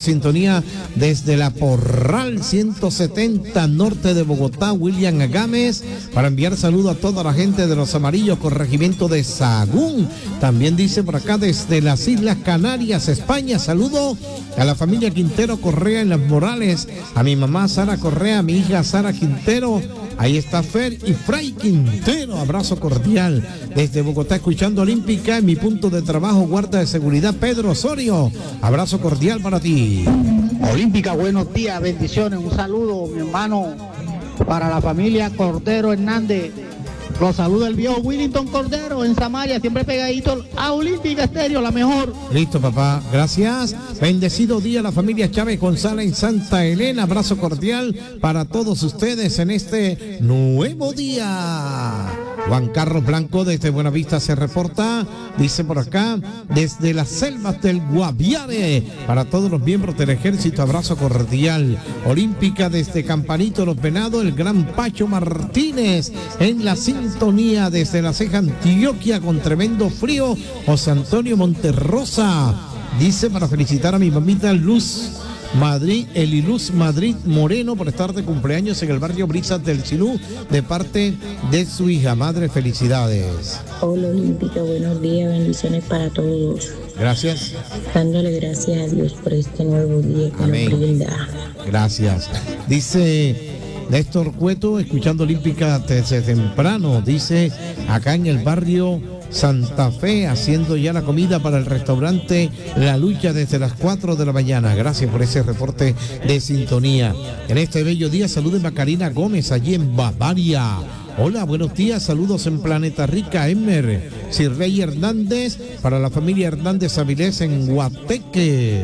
sintonía desde la Porral 170 norte de Bogotá, William Agames, para enviar saludo a toda la gente de los Amarillos, corregimiento de Sahagún. También dice por acá desde las Islas Canarias, España, saludo a la familia Quintero Correa en Las Morales, a mi mamá Sara Correa, a mi hija Sara Quintero. Ahí está Fer y Fray Quintero, abrazo cordial. Desde Bogotá, escuchando Olímpica, en mi punto de trabajo, guarda de seguridad Pedro Osorio, abrazo cordial para ti. Olímpica, buenos días, bendiciones, un saludo, mi hermano, para la familia Cordero Hernández. Los saluda el viejo Willington Cordero en Samaria, siempre pegadito a Olímpica Estéreo, la mejor. Listo, papá, gracias. Bendecido día a la familia Chávez González en Santa Elena. Abrazo cordial para todos ustedes en este nuevo día. Juan Carlos Blanco desde Buenavista se reporta, dice por acá, desde las selvas del Guaviare, para todos los miembros del ejército, abrazo cordial. Olímpica desde Campanito Los Venados, el gran Pacho Martínez en la sintonía desde La Ceja, Antioquia, con tremendo frío. José Antonio Monterrosa dice para felicitar a mi mamita Luz Madrid, Eliluz Madrid Moreno, por estar de cumpleaños en el barrio Brisas del Silú, de parte de su hija. Madre, felicidades. Hola Olímpica, buenos días, bendiciones para todos. Gracias. Dándole gracias a Dios por este nuevo día que amén nos brinda. Gracias. Dice Néstor Cueto, escuchando Olímpica desde temprano, dice acá en el barrio Santa Fe, haciendo ya la comida para el restaurante La Lucha desde las 4 de la mañana. Gracias por ese reporte de sintonía. En este bello día, saluden a Karina Gómez allí en Bavaria. Hola, buenos días, saludos en Planeta Rica, Emer Sirrey Hernández, para la familia Hernández Avilés en Guateque.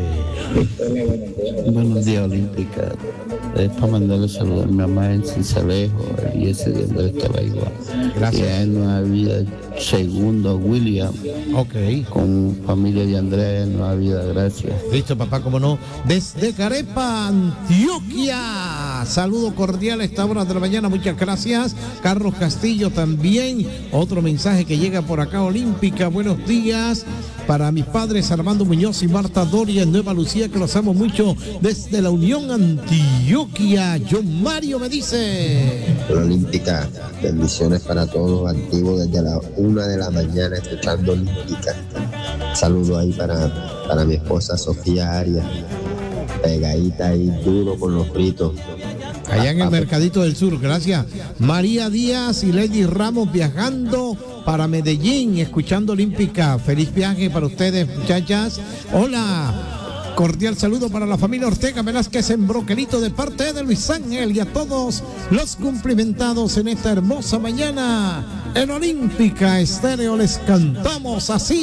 Buenos días, Olímpica. Es para mandarle saludos a mi mamá en Cincelejo y ese día de estaba igual. Gracias. Y en Nueva Vida, segundo William. Ok. Con familia de Andrea en Nueva Vida, gracias. Listo, papá, cómo no. Desde Carepa, Antioquia. Saludo cordial a esta hora de la mañana, muchas gracias. Carlos Castillo también. Otro mensaje que llega por acá, Olímpica. Buenos días. Para mis padres Armando Muñoz y Marta Doria en Nueva Lucía, que los amo mucho, desde la Unión Antioquia. John Mario me dice. Olímpica, bendiciones para todos, activos desde la 1 de la mañana escuchando Olímpica. Saludo ahí para mi esposa Sofía Arias, pegadita ahí duro con los fritos. Allá en el Mercadito del Sur, gracias. María Díaz y Lady Ramos viajando para Medellín, escuchando Olímpica. Feliz viaje para ustedes, muchachas. Hola, cordial saludo para la familia Ortega Velázquez en Broquelito, de parte de Luis Ángel, y a todos los cumplimentados en esta hermosa mañana. En Olímpica Estéreo les cantamos así.